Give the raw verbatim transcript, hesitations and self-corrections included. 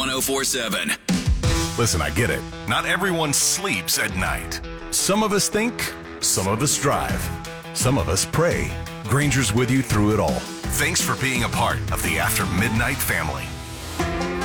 one oh four seven. Listen, I get it. Not everyone sleeps at night. Some of us think, some of us drive, some of us pray. Granger's with you through it all. Thanks for being a part of the After Midnight family.